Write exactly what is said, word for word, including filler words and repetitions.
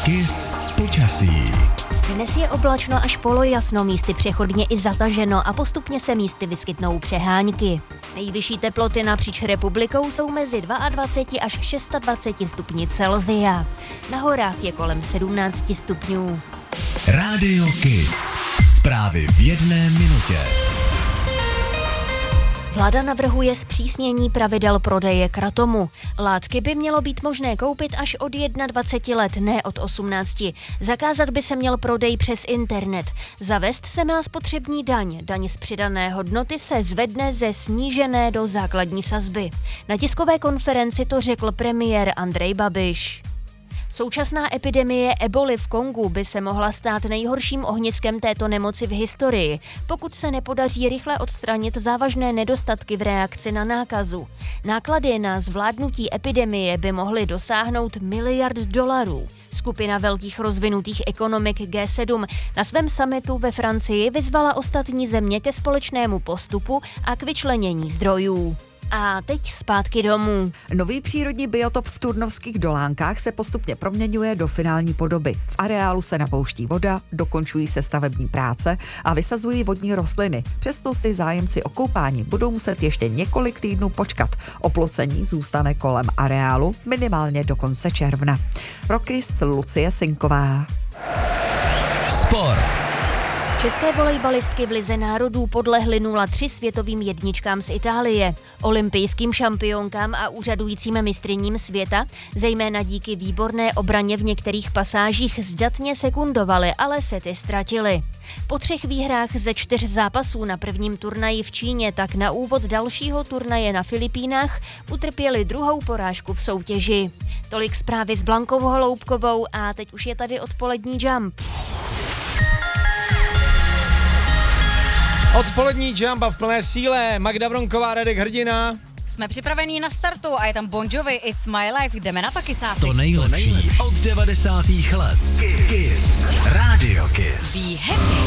Kiss počasí. Dnes je oblačno až polojasno, místy přechodně i zataženo a postupně se místy vyskytnou přehánky. Nejvyšší teploty napříč republikou jsou mezi dvacet dva až dvacet šest stupni Celsia. Na horách je kolem sedmnáct stupňů. Rádio Kiss. Zprávy v jedné minutě. Vláda navrhuje zpřísnění pravidel prodeje kratomu. Látky by mělo být možné koupit až od dvacet jedna let, ne od osmnácti. Zakázat by se měl prodej přes internet. Zavést se má spotřební daň. Daň z přidané hodnoty se zvedne ze snížené do základní sazby. Na tiskové konferenci to řekl premiér Andrej Babiš. Současná epidemie eboly v Kongu by se mohla stát nejhorším ohniskem této nemoci v historii, pokud se nepodaří rychle odstranit závažné nedostatky v reakci na nákazu. Náklady na zvládnutí epidemie by mohly dosáhnout miliard dolarů. Skupina velkých rozvinutých ekonomik G sedm na svém summitu ve Francii vyzvala ostatní země ke společnému postupu a k vyčlenění zdrojů. A teď zpátky domů. Nový přírodní biotop v Turnovských Dolánkách se postupně proměňuje do finální podoby. V areálu se napouští voda, dokončují se stavební práce a vysazují vodní rostliny. Přesto si zájemci o koupání budou muset ještě několik týdnů počkat. Oplocení zůstane kolem areálu minimálně do konce června. Roky s Lucie Sinková. Sport. České volejbalistky v lize národů podlehly nula tři světovým jedničkám z Itálie. Olympijským šampionkám a úřadujícím mistryním světa, zejména díky výborné obraně v některých pasážích, zdatně sekundovaly, ale sety ztratily. Po třech výhrách ze čtyř zápasů na prvním turnaji v Číně, tak na úvod dalšího turnaje na Filipínách utrpěli druhou porážku v soutěži. Tolik zprávy s Blankou Holoubkovou a teď už je tady odpolední Jump. Odpolední Jump a v plné síle. Magda Bronková, Radek Hrdina. Jsme připravení na startu a je tam Bon Jovi, It's My Life, jdeme na to, Kissáci. To nejlepší od devadesátých let. Kiss. Rádio Kiss. Be happy.